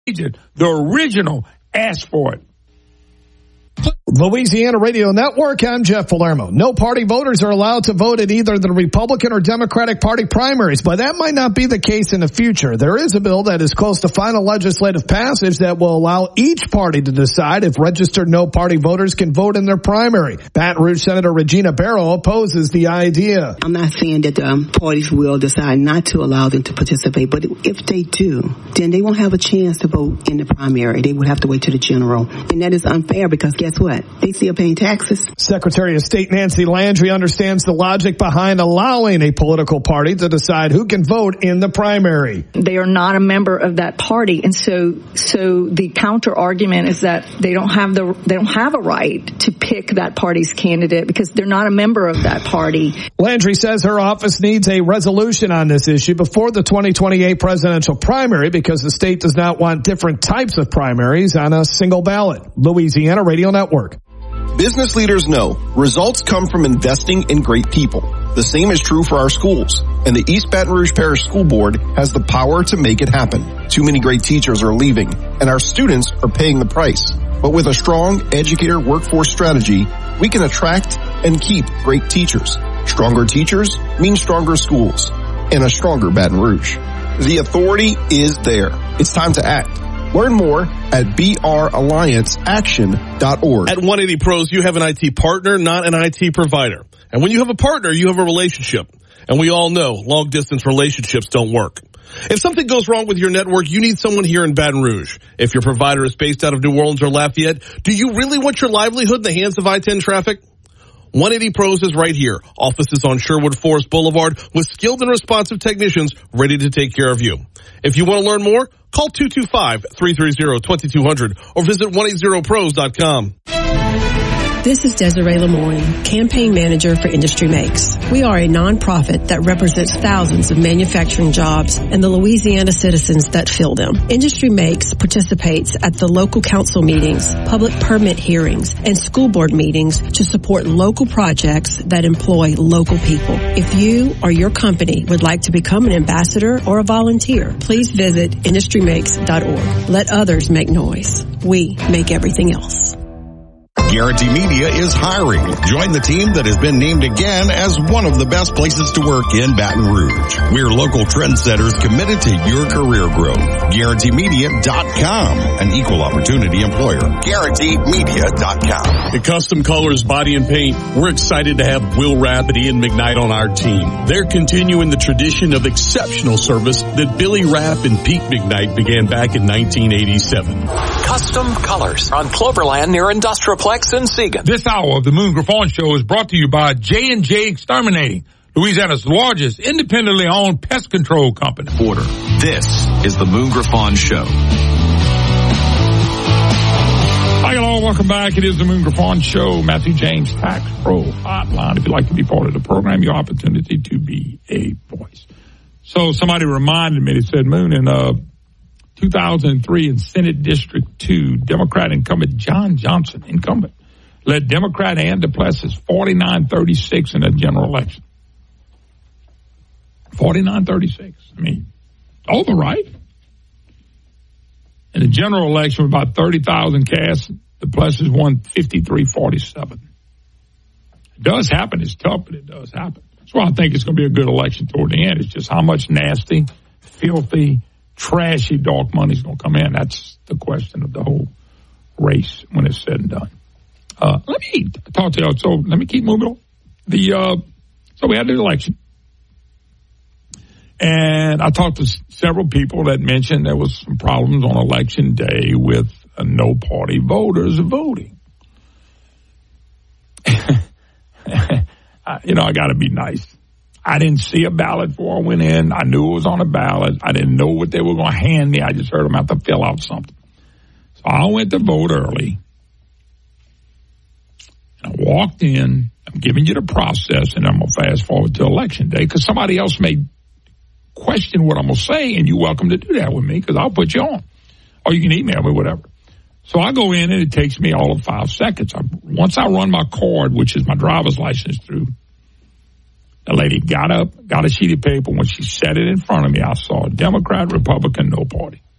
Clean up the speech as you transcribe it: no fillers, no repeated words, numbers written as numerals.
The original asked for it. Louisiana Radio Network, I'm Jeff Palermo. No party voters are allowed to vote in either the Republican or Democratic Party primaries, but that might not be the case in the future. There is a bill that is close to final legislative passage that will allow each party to decide if registered no party voters can vote in their primary. Baton Rouge Senator Regina Barrow opposes the idea. I'm not saying that parties will decide not to allow them to participate, but if they do, then they won't have a chance to vote in the primary. They would have to wait to the general. And that is unfair because guess what? They still paying taxes. Secretary of State Nancy Landry understands the logic behind allowing a political party to decide who can vote in the primary. They are not a member of that party, and so the counter argument is that they don't have a right to pick that party's candidate because they're not a member of that party. Landry says her office needs a resolution on this issue before the 2028 presidential primary because the state does not want different types of primaries on a single ballot. Louisiana Radio Network. Business leaders know results come from investing in great people. The same is true for our schools, and the East Baton Rouge Parish School Board has the power to make it happen. Too many great teachers are leaving, and our students are paying the price. But with a strong educator workforce strategy, we can attract and keep great teachers. Stronger teachers mean stronger schools, and a stronger Baton Rouge. The authority is there. It's time to act. Learn more at brallianceaction.org. At 180 Pros, you have an IT partner, not an IT provider. And when you have a partner, you have a relationship. And we all know long-distance relationships don't work. If something goes wrong with your network, you need someone here in Baton Rouge. If your provider is based out of New Orleans or Lafayette, do you really want your livelihood in the hands of I-10 traffic? 180 Pros is right here. Offices on Sherwood Forest Boulevard with skilled and responsive technicians ready to take care of you. If you want to learn more, call 225-330-2200 or visit 180pros.com. This is Desiree Lemoyne, campaign manager for Industry Makes. We are a nonprofit that represents thousands of manufacturing jobs and the Louisiana citizens that fill them. Industry Makes participates at the local council meetings, public permit hearings, and school board meetings to support local projects that employ local people. If you or your company would like to become an ambassador or a volunteer, please visit industrymakes.org. Let others make noise. We make everything else. Guarantee Media is hiring. Join the team that has been named again as one of the best places to work in Baton Rouge. We're local trendsetters committed to your career growth. GuaranteeMedia.com, an equal opportunity employer. GuaranteeMedia.com. At Custom Colors Body and Paint, we're excited to have Will Rapp and Ian McKnight on our team. They're continuing the tradition of exceptional service that Billy Rapp and Pete McKnight began back in 1987. Custom Colors on Cloverland near Industrialplex in Seagan. This hour of the Moon Griffon Show is brought to you by J&J Exterminating, Louisiana's largest independently owned pest control company. Order. This is the Moon Griffon Show. Hi, hello, welcome back. It is the Moon Griffon Show. Matthew James Tax Pro Hotline. If you'd like to be part of the program, your opportunity to be a voice. So somebody reminded me, they said, Moon, in 2003 in Senate District 2, Democrat incumbent John Johnson, led Democrat Ann Duplessis 49-36 in that general election. 49-36. I mean, over, right? In the general election, with about 30,000 cast, Duplessis won 53-47. It does happen. It's tough, but it does happen. That's why I think it's going to be a good election toward the end. It's just how much nasty, filthy, trashy dark money is going to come in. That's the question of the whole race when it's said and done. Let me talk to you. So let me keep moving on. So we had the election. And I talked to several people that mentioned there was some problems on election day with no party voters voting. I got to be nice. I didn't see a ballot before I went in. I knew it was on a ballot. I didn't know what they were going to hand me. I just heard them have to fill out something. So I went to vote early. And I walked in. I'm giving you the process, and I'm going to fast forward to Election Day because somebody else may question what I'm going to say, and you're welcome to do that with me because I'll put you on. Or you can email me, whatever. So I go in, and it takes me all of 5 seconds. Once I run my card, which is my driver's license, through, the lady got up, got a sheet of paper. When she set it in front of me, I saw Democrat, Republican, no party.